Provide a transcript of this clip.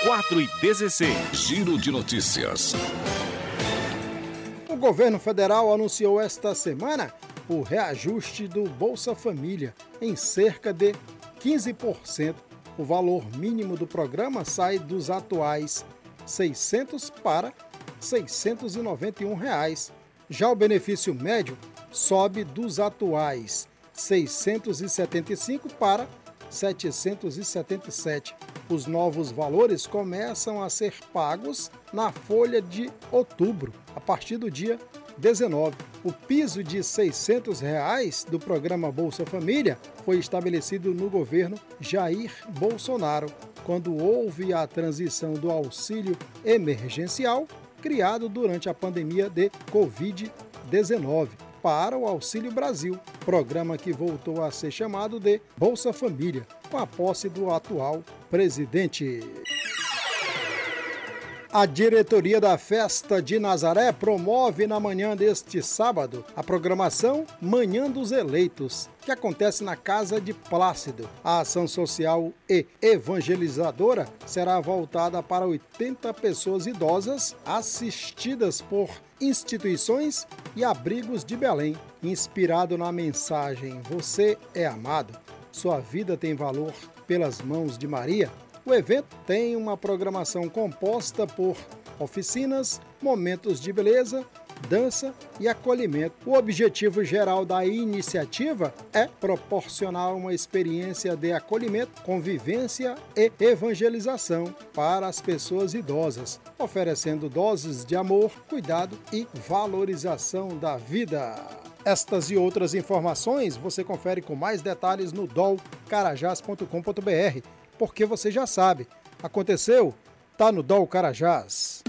4h16. Giro de notícias. O governo federal anunciou esta semana o reajuste do Bolsa Família em cerca de 15%. O valor mínimo do programa sai dos atuais R$ 600 para R$ 691. Já o benefício médio sobe dos atuais R$ 675 para R$ 777. Os novos valores começam a ser pagos na folha de outubro, a partir do dia 19. O piso de R$ 600 do programa Bolsa Família foi estabelecido no governo Jair Bolsonaro, quando houve a transição do auxílio emergencial, criado durante a pandemia de Covid-19, para o Auxílio Brasil, programa que voltou a ser chamado de Bolsa Família, com a posse do atual presidente. A diretoria da Festa de Nazaré promove na manhã deste sábado a programação Manhã dos Eleitos, que acontece na Casa de Plácido. A ação social e evangelizadora será voltada para 80 pessoas idosas assistidas por instituições e abrigos de Belém, inspirado na mensagem "Você é amado, sua vida tem valor pelas mãos de Maria". O evento tem uma programação composta por oficinas, momentos de beleza, dança e acolhimento. O objetivo geral da iniciativa é proporcionar uma experiência de acolhimento, convivência e evangelização para as pessoas idosas, oferecendo doses de amor, cuidado e valorização da vida. Estas e outras informações você confere com mais detalhes no dolcarajás.com.br, porque você já sabe, aconteceu, tá no Dol Carajás.